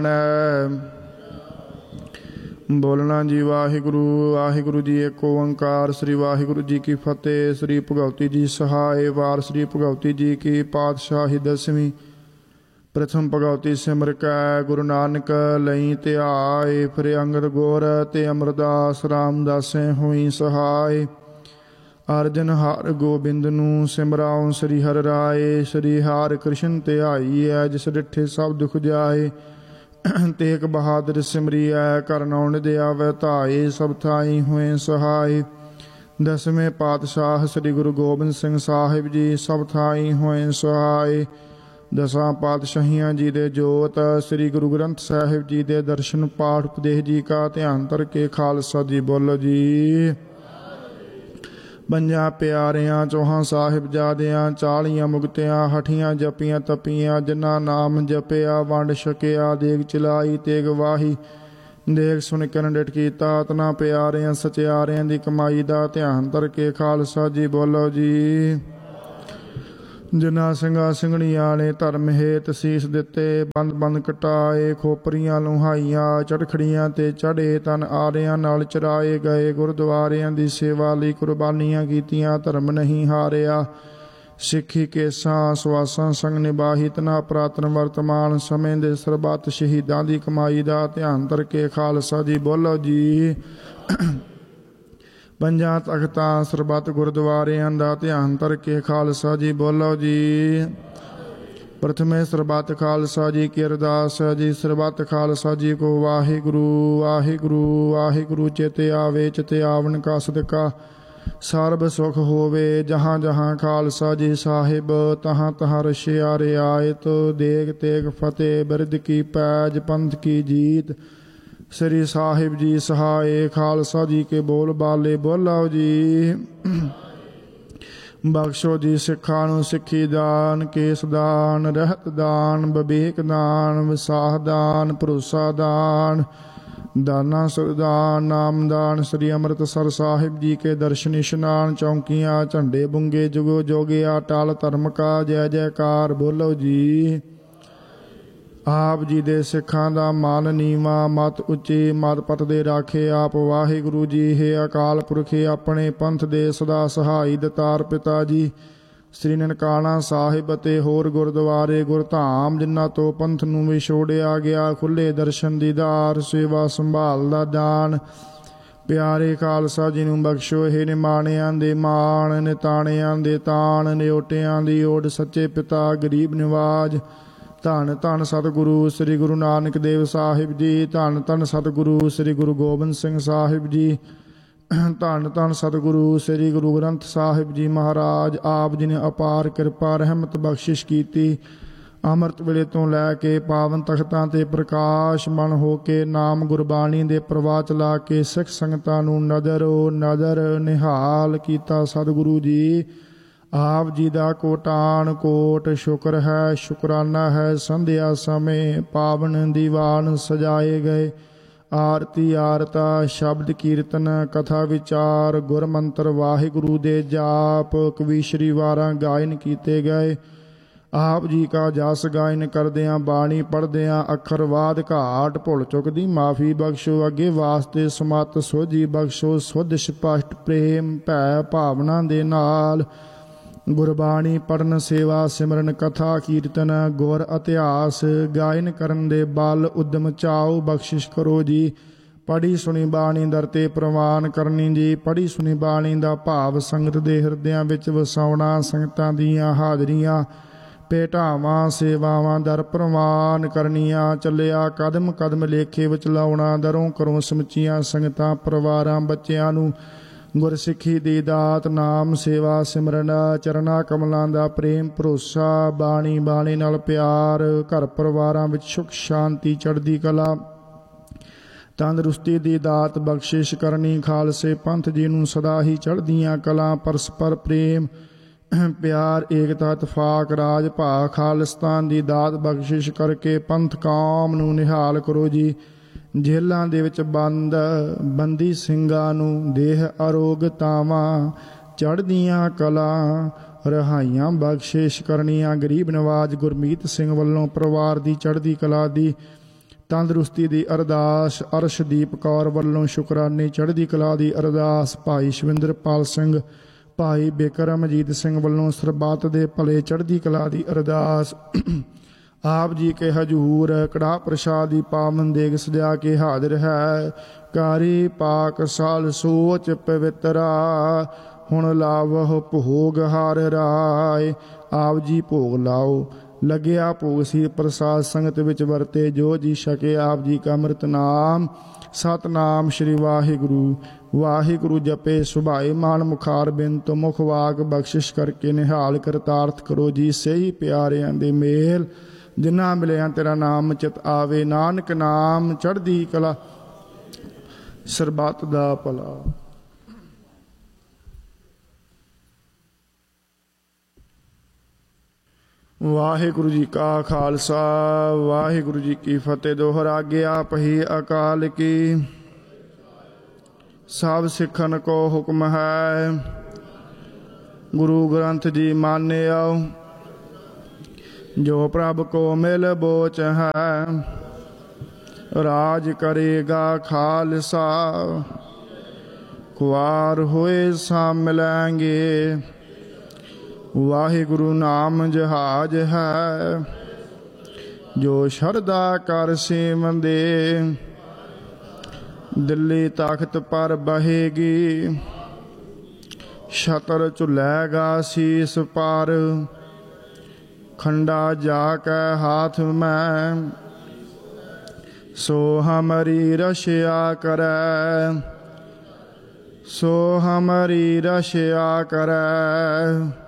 ਬੋਲਣਾ ਜੀ ਵਾਹਿਗੁਰੂ ਵਾਹਿਗੁਰੂ ਜੀ ਏਕ ਓੰਕਾਰ। ਸ੍ਰੀ ਵਾਹਿਗੁਰੂ ਜੀ ਕੀ ਫਤਿਹ। ਸ੍ਰੀ ਭਗਵਤੀ ਜੀ ਸਹਾਇ। ਵਾਰ ਸ੍ਰੀ ਭਗਵਤੀ ਜੀ ਕੀ ਪਾਤਸ਼ਾਹੀ ਦਸਵੀਂ। ਪ੍ਰਥਮ ਭਗਵਤੀ ਸਿਮਰ ਕੈ ਗੁਰੂ ਨਾਨਕ ਲਈ ਧਿਆਏ। ਫਿਰ ਅੰਗਦ ਗੋਰ ਤੇ ਅਮਰਦਾਸ ਰਾਮਦਾਸੈ ਹੋਈ ਸਹਾਇ। ਅਰਜਨ ਹਰ ਗੋਬਿੰਦ ਨੂੰ ਸਿਮਰਾਉ ਸ੍ਰੀ ਹਰਿ ਰਾਏ। ਸ੍ਰੀ ਹਰਿ ਕ੍ਰਿਸ਼ਨ ਧਿਆਈਐ ਜਿਸ ਡਿਠੇ ਸਭ ਦੁਖ ਜਾਏ। ਤੇਗ ਬਹਾਦਰ ਸਿਮਰੀਐ ਕਰਨੌ ਨਿਧ ਆਵੈ ਧਾਏ। ਸਭ ਥਾਈ ਹੋਏ ਸਹਾਈ। ਦਸਵੇਂ ਪਾਤਸ਼ਾਹ ਸ੍ਰੀ ਗੁਰੂ ਗੋਬਿੰਦ ਸਿੰਘ ਸਾਹਿਬ ਜੀ ਸਭ ਥਾਈ ਹੋਏ ਸਹਾਈ। ਦਸਾਂ ਪਾਤਸ਼ਾਹੀਆਂ ਜੀ ਦੇ ਜੋਤ ਸ੍ਰੀ ਗੁਰੂ ਗ੍ਰੰਥ ਸਾਹਿਬ ਜੀ ਦੇ ਦਰਸ਼ਨ ਪਾਠ ਉਪਦੇਸ਼ ਜੀ ਕਾ ਧਿਆਨ ਧਰ ਕੇ ਖਾਲਸਾ ਜੀ ਬੋਲੋ ਜੀ। ਪੰਜਾਂ ਪਿਆਰਿਆਂ ਚੌਹਾਂ ਸਾਹਿਬਜ਼ਾਦਿਆਂ 40 ਮੁਕਤਿਆਂ ਹਠੀਆਂ ਜਪੀਆਂ ਤਪੀਆਂ ਜਿਨ੍ਹਾਂ ਨਾਮ ਜਪਿਆ ਵੰਡ ਛਕਿਆ। ਦੇਗ ਚਲਾਈ ਤੇਗ ਵਾਹੀ ਦੇਖ ਸੁਣ ਕਰਨ ਡਿਠ ਕੀਤਾ। ਤਨਾ ਪਿਆਰਿਆਂ ਸਚਿਆਰਿਆਂ ਦੀ ਕਮਾਈ ਦਾ ਧਿਆਨ ਧਰ ਕੇ ਖਾਲਸਾ ਜੀ ਬੋਲੋ ਜੀ। ਜਿਨ੍ਹਾਂ ਸਿੰਘਾਂ ਸਿੰਘਣੀਆਂ ਨੇ ਧਰਮ ਹੇਤ ਸੀਸ ਦਿੱਤੇ ਬੰਦ ਬੰਦ ਕਟਾਏ। ਖੋਪਰੀਆਂ ਲੁਹਾਈਆਂ ਚੜਖੜੀਆਂ ਤੇ ਚੜ੍ਹੇ ਤਨ ਆਰਿਆਂ ਨਾਲ ਚਰਾਏ ਗਏ। ਗੁਰਦੁਆਰਿਆਂ ਦੀ ਸੇਵਾ ਲਈ ਕੁਰਬਾਨੀਆਂ ਕੀਤੀਆਂ ਧਰਮ ਨਹੀਂ ਹਾਰਿਆ। ਸਿੱਖੀ ਕੇਸਾਂ ਸਵਾਸਾਂ ਸੰਗ ਨਿਭਾਹੀ। ਤਨਾ ਪੁਰਾਤਨ ਵਰਤਮਾਨ ਸਮੇਂ ਦੇ ਸਰਬੱਤ ਸ਼ਹੀਦਾਂ ਦੀ ਕਮਾਈ ਦਾ ਧਿਆਨ ਧਰ ਕੇ ਖਾਲਸਾ ਜੀ ਬੋਲੋ ਜੀ। ਪੰਜਾਂ ਤਖਤਾਂ ਸਰਬੱਤ ਗੁਰਦੁਆਰਿਆਂ ਦਾ ਧਿਆਨ ਧਰ ਕੇ ਖਾਲਸਾ ਜੀ ਬੋਲੋ ਜੀ। ਪ੍ਰਥਮੇ ਸਰਬੱਤ ਖਾਲਸਾ ਜੀ ਕੀ ਅਰਦਾਸ ਹੈ ਜੀ। ਸਰਬੱਤ ਖਾਲਸਾ ਜੀ ਕੋ ਵਾਹਿਗੁਰੂ ਵਾਹਿਗੁਰੂ ਵਾਹਿਗੁਰੂ। ਚੇਤੇ ਆਵੇ ਚਿਤੇ ਆਵਣ ਕਾ ਸਦਕਾ ਸਰਬ ਸੁਖ ਹੋਵੇ। ਜਹਾਂ ਜਹਾਂ ਖਾਲਸਾ ਜੀ ਸਾਹਿਬ ਤਹਾਂ ਤਹਾਂ ਰਸ਼ਿਆ ਰਿਆਇਤ। ਦੇਗ ਤੇਗ ਫਤਿਹ ਬਿਰਧ ਕੀ ਪੈਜ ਪੰਥ ਕੀ ਜੀਤ। ਸ੍ਰੀ ਸਾਹਿਬ ਜੀ ਸਹਾਏ। ਖਾਲਸਾ ਜੀ ਕੇ ਬੋਲ ਬਾਲੇ ਬੋਲਾਓ ਜੀ। ਬਖਸ਼ੋ ਜੀ ਸਿੱਖਾਂ ਨੂੰ ਸਿੱਖੀ ਦਾਨ ਕੇਸ ਦਾਨ ਰਹਿਤ ਦਾਨ ਵਿਵੇਕ ਦਾਨ ਵਿਸਾਹ ਦਾਨ ਭਰੋਸਾ ਦਾਨ ਦਾਨਾ ਸੁਰਦਾਨ ਨਾਮਦਾਨ। ਸ੍ਰੀ ਅੰਮ੍ਰਿਤਸਰ ਸਾਹਿਬ ਜੀ ਕੇ ਦਰਸ਼ਨ ਇਸ਼ਨਾਨ ਚੌਂਕੀਆਂ ਝੰਡੇ ਬੁੰਗੇ ਜੁਗੋ ਜੋਗਿਆ ਟਾਲ ਧਰਮ ਕਾ ਜੈ ਜੈਕਾਰ ਬੋਲੋ ਜੀ। ਆਪ ਜੀ ਦੇ ਸਿੱਖਾਂ ਦਾ ਮਾਨ ਨੀਵਾਂ ਮਤ ਉੱਚੀ ਮਤ ਪਤ ਦੇ ਰਾਖੇ ਆਪ ਵਾਹਿਗੁਰੂ ਜੀ। ਹੈ ਅਕਾਲ ਪੁਰਖੇ ਆਪਣੇ ਪੰਥ ਦੇ ਸਦਾ ਸਹਾਈ ਦਤਾਰ ਪਿਤਾ ਜੀ। ਸ੍ਰੀ ਨਨਕਾਣਾ ਸਾਹਿਬ ਅਤੇ ਹੋਰ ਗੁਰਦੁਆਰੇ ਗੁਰਧਾਮ ਜਿਨ੍ਹਾਂ ਤੋਂ ਪੰਥ ਨੂੰ ਵਿਛੋੜਿਆ ਗਿਆ। ਖੁੱਲੇ ਦਰਸ਼ਨ ਦੀਦਾਰ ਸੇਵਾ ਸੰਭਾਲ ਦਾ ਦਾਨ ਪਿਆਰੇ ਖਾਲਸਾ ਜੀ ਨੂੰ ਬਖਸ਼ੋ। ਇਹ ਨਿਮਾਣਿਆਂ ਦੇ ਮਾਣ ਨਿਤਾਣਿਆਂ ਦੇ ਤਾਣ ਨਿਓਟਿਆਂ ਦੀ ਓਟ ਸੱਚੇ ਪਿਤਾ ਗਰੀਬ ਨਿਵਾਜ। ਧੰਨ ਧੰਨ ਸਤਿਗੁਰੂ ਸ੍ਰੀ ਗੁਰੂ ਨਾਨਕ ਦੇਵ ਸਾਹਿਬ ਜੀ। ਧੰਨ ਧੰਨ ਸਤਿਗੁਰੂ ਸ੍ਰੀ ਗੁਰੂ ਗੋਬਿੰਦ ਸਿੰਘ ਸਾਹਿਬ ਜੀ। ਧੰਨ ਧੰਨ ਸਤਿਗੁਰੂ ਸ੍ਰੀ ਗੁਰੂ ਗ੍ਰੰਥ ਸਾਹਿਬ ਜੀ ਮਹਾਰਾਜ। ਆਪ ਜੀ ਨੇ ਅਪਾਰ ਕਿਰਪਾ ਰਹਿਮਤ ਬਖਸ਼ਿਸ਼ ਕੀਤੀ। ਅੰਮ੍ਰਿਤ ਵੇਲੇ ਤੋਂ ਲੈ ਕੇ ਪਾਵਨ ਤਖਤਾਂ ਤੇ ਪ੍ਰਕਾਸ਼ ਮਨ ਹੋ ਕੇ ਨਾਮ ਗੁਰਬਾਣੀ ਦੇ ਪ੍ਰਵਾਹ ਚਲਾ ਕੇ ਸਿੱਖ ਸੰਗਤਾਂ ਨੂੰ ਨਜ਼ਰੋ ਨਜ਼ਰ ਨਿਹਾਲ ਕੀਤਾ। ਸਤਿਗੁਰੂ ਜੀ ਆਪ ਜੀ ਦਾ ਕੋਟਾਨ ਕੋਟ ਸ਼ੁਕਰ ਹੈ ਸ਼ੁਕਰਾਨਾ ਹੈ। ਸੰਧਿਆ ਸਮੇਂ ਪਾਵਨ ਦੀਵਾਨ ਸਜਾਏ ਗਏ। ਆਰਤੀ ਆਰਤਾ ਸ਼ਬਦ ਕੀਰਤਨ ਕਥਾ ਵਿਚਾਰ ਗੁਰ ਮੰਤਰ ਵਾਹਿਗੁਰੂ ਦੇ ਜਾਪ ਕਵੀਸ਼ਰੀ ਵਾਰਾਂ ਗਾਇਨ ਕੀਤੇ ਗਏ। ਆਪ ਜੀ ਕਾ ਜਸ ਗਾਇਨ ਕਰਦਿਆਂ ਬਾਣੀ ਪੜ੍ਹਦਿਆਂ ਅੱਖਰਵਾਦ ਘਾਟ ਭੁੱਲ ਚੁੱਕ ਦੀ ਮਾਫੀ ਬਖਸ਼ੋ। ਅੱਗੇ ਵਾਸਤੇ ਸਮਤ ਸੋਝੀ ਬਖਸ਼ੋ। ਸੁਧ ਸਪਸ਼ਟ ਪ੍ਰੇਮ ਭੈ ਭਾਵਨਾ ਦੇ ਨਾਲ ਗੁਰਬਾਣੀ ਪੜ੍ਹਨ ਸੇਵਾ ਸਿਮਰਨ ਕਥਾ ਕੀਰਤਨ ਗੁਰ ਇਤਿਹਾਸ ਗਾਇਨ ਕਰਨ ਦੇ ਬਲ ਉਦਮ ਚਾਓ ਬਖਸ਼ਿਸ਼ ਕਰੋ ਜੀ। ਪੜ੍ਹੀ ਸੁਣੀ ਬਾਣੀ ਦਰ ਤੇ ਪ੍ਰਵਾਨ ਕਰਨੀ ਜੀ। ਪੜ੍ਹੀ ਸੁਣੀ ਬਾਣੀ ਦਾ ਭਾਵ ਸੰਗਤ ਦੇ ਹਿਰਦਿਆਂ ਵਿੱਚ ਵਸਾਉਣਾ। ਸੰਗਤਾਂ ਦੀਆਂ ਹਾਜ਼ਰੀਆਂ ਭੇਟਾਵਾਂ ਸੇਵਾਵਾਂ ਦਰ ਪ੍ਰਵਾਨ ਕਰਨੀਆਂ। ਚੱਲਿਆ ਕਦਮ ਕਦਮ ਲੇਖੇ ਵਿੱਚ ਲਾਉਣਾ। ਦਰੋਂ ਕਰੋਂ ਸਮੁੱਚੀਆਂ ਸੰਗਤਾਂ ਪਰਿਵਾਰਾਂ ਬੱਚਿਆਂ ਨੂੰ ਗੁਰਸਿੱਖੀ ਦੀ ਦਾਤ ਨਾਮ ਸੇਵਾ ਸਿਮਰਨ ਚਰਨਾਂ ਕਮਲਾਂ ਦਾ ਪ੍ਰੇਮ ਭਰੋਸਾ ਬਾਣੀ ਬਾਣੀ ਨਾਲ ਪਿਆਰ ਘਰ ਪਰਿਵਾਰਾਂ ਵਿੱਚ ਸੁਖ ਸ਼ਾਂਤੀ ਚੜ੍ਹਦੀ ਕਲਾ ਤੰਦਰੁਸਤੀ ਦੀ ਦਾਤ ਬਖਸ਼ਿਸ਼ ਕਰਨੀ। ਖਾਲਸੇ ਪੰਥ ਜੀ ਨੂੰ ਸਦਾ ਹੀ ਚੜ੍ਹਦੀਆਂ ਕਲਾਂ ਪਰਸਪਰ ਪ੍ਰੇਮ ਪਿਆਰ ਏਕਤਾ ਇਤਫਾਕ ਰਾਜ ਭਾ ਖਾਲਿਸਤਾਨ ਦੀ ਦਾਤ ਬਖਸ਼ਿਸ਼ ਕਰਕੇ ਪੰਥ ਕੌਮ ਨੂੰ ਨਿਹਾਲ ਕਰੋ ਜੀ। ਜੇਲ੍ਹਾਂ ਦੇ ਵਿੱਚ ਬੰਦੀ ਸਿੰਘਾਂ ਨੂੰ ਦੇਹ ਅਰੋਗਤਾਵਾਂ ਚੜ੍ਹਦੀਆਂ ਕਲਾਂ ਰਿਹਾਈਆਂ ਬਖਸ਼ਿਸ਼ ਕਰਨੀਆਂ। ਗਰੀਬ ਨਵਾਜ ਗੁਰਮੀਤ ਸਿੰਘ ਵੱਲੋਂ ਪਰਿਵਾਰ ਦੀ ਚੜ੍ਹਦੀ ਕਲਾ ਦੀ ਤੰਦਰੁਸਤੀ ਦੀ ਅਰਦਾਸ। ਅਰਸ਼ਦੀਪ ਕੌਰ ਵੱਲੋਂ ਸ਼ੁਕਰਾਨੇ ਚੜ੍ਹਦੀ ਕਲਾ ਦੀ ਅਰਦਾਸ। ਭਾਈ ਸ਼ਵਿੰਦਰਪਾਲ ਸਿੰਘ ਭਾਈ ਬਿਕਰਮਜੀਤ ਸਿੰਘ ਵੱਲੋਂ ਸਰਬੱਤ ਦੇ ਭਲੇ ਚੜ੍ਹਦੀ ਕਲਾ ਦੀ ਅਰਦਾਸ। ਆਪ ਜੀ ਕੇ ਹਜੂਰ ਕੜਾਹ ਪ੍ਰਸ਼ਾਦ ਦੀ ਪਾਵਨ ਦੇਗ ਸਜਾ ਕੇ ਹਾਜ਼ਰ ਹੈ। ਕਾਰੀ ਪਾਕ ਸਾਲ ਸੋਚ ਪਵਿੱਤਰਾ, ਹੁਣ ਲਾਵਹੁ ਭੋਗ ਹਰ ਰਾਏ। ਆਪ ਜੀ ਭੋਗ ਲਾਓ। ਲੱਗਿਆ ਭੋਗ ਸੀ ਪ੍ਰਸਾਦ ਸੰਗਤ ਵਿੱਚ ਵਰਤੇ, ਜੋ ਜੀ ਛਕੇ ਆਪ ਜੀ ਕਾ ਅੰਮ੍ਰਿਤ ਨਾਮ। ਸਤਨਾਮ ਸ਼੍ਰੀ ਵਾਹਿਗੁਰੂ। ਵਾਹਿਗੁਰੂ ਜਪੇ ਸੁਭਾਏ ਮਾਨ ਮੁਖਾਰ ਬਿੰਤ, ਮੁਖ ਵਾਕ ਬਖਸ਼ਿਸ਼ ਕਰਕੇ ਨਿਹਾਲ ਕਰਤਾਰਥ ਕਰੋ ਜੀ। ਸਹੀ ਪਿਆਰਿਆਂ ਦੇ ਮੇਲ, ਜਿਨ੍ਹਾਂ ਮਿਲਿਆ ਤੇਰਾ ਨਾਮ ਚਿਤ ਆਵੇ। ਨਾਨਕ ਨਾਮ ਚੜ੍ਹਦੀ ਕਲਾ, ਸਰਬੱਤ ਦਾ ਭਲਾ। ਵਾਹਿਗੁਰੂ ਜੀ ਕਾ ਖਾਲਸਾ, ਵਾਹਿਗੁਰੂ ਜੀ ਕੀ ਫਤਿਹ। ਦੋਹਰਾ ਗਿਆ ਪਹੀ ਅਕਾਲ ਕੀ, ਸਭ ਸਿੱਖਣ ਕੋ ਹੁਕਮ ਹੈ। ਗੁਰੂ ਗ੍ਰੰਥ ਜੀ ਮਾਨਿਓ, ਜੋ ਪ੍ਰਭ ਕੋ ਮਿਲ ਬੋਚ ਹੈ। ਰਾਜ ਕਰੇਗਾ ਖਾਲਸਾ, ਕੁਆਰ ਹੋਏ ਸਾ ਮਿਲੈਂਗੇ। ਵਾਹਿਗੁਰੂ ਨਾਮ ਜਹਾਜ ਹੈ, ਜੋ ਸ਼ਰਧਾ ਕਰ ਸੇਵੰਦੇ। ਦਿੱਲੀ ਤਖਤ ਪਰ ਬਹੇਗੀ, ਛਤਰ ਝੁਲੈਗਾ ਸੀਸ ਪਰ। ਖੰਡਾ ਜਾ ਕੇ ਹਾਥ ਮੈਂ, ਸੋ ਹਮਰੀ ਰਸ਼ਿਆ ਕਰੈ। ਸੋ ਹਮਰੀ ਰਸ਼ਿਆ ਕਰੈ।